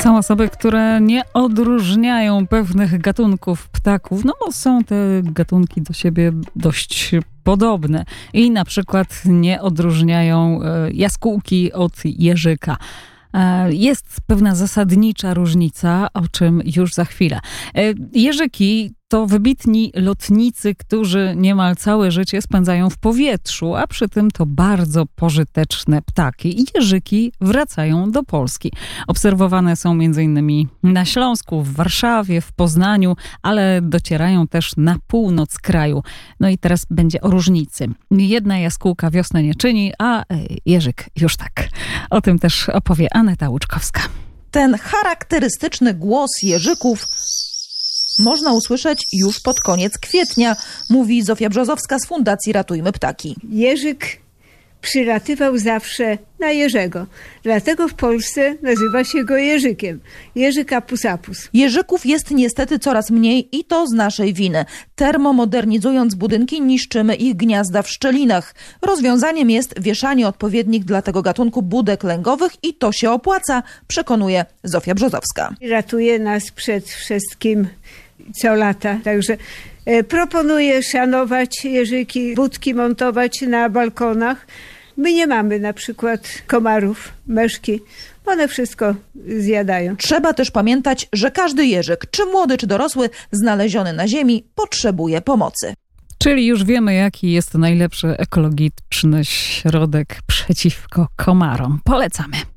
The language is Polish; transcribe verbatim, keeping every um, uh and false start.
Są osoby, które nie odróżniają pewnych gatunków ptaków, no bo są te gatunki do siebie dość podobne i na przykład nie odróżniają jaskółki od jeżyka. Jest pewna zasadnicza różnica, o czym już za chwilę. Jeżyki to wybitni lotnicy, którzy niemal całe życie spędzają w powietrzu, a przy tym to bardzo pożyteczne ptaki. I jeżyki wracają do Polski. Obserwowane są między innymi na Śląsku, w Warszawie, w Poznaniu, ale docierają też na północ kraju. No i teraz będzie o różnicy. Jedna jaskółka wiosnę nie czyni, a jeżyk już tak. O tym też opowie Aneta Łuczkowska. Ten charakterystyczny głos jeżyków można usłyszeć już pod koniec kwietnia, mówi Zofia Brzozowska z Fundacji Ratujmy Ptaki. Jeżyk przylatywał zawsze na jeżego. Dlatego w Polsce nazywa się go jeżykiem. Jeżyk apus apus. Jeżyków jest niestety coraz mniej i to z naszej winy. Termomodernizując budynki, niszczymy ich gniazda w szczelinach. Rozwiązaniem jest wieszanie odpowiednich dla tego gatunku budek lęgowych i to się opłaca, przekonuje Zofia Brzozowska. Ratuje nas przed wszystkim co lata. Także e, proponuję szanować jeżyki, budki montować na balkonach. My nie mamy na przykład komarów, meszki. One wszystko zjadają. Trzeba też pamiętać, że każdy jeżyk, czy młody, czy dorosły, znaleziony na ziemi, potrzebuje pomocy. Czyli już wiemy, jaki jest najlepszy ekologiczny środek przeciwko komarom. Polecamy.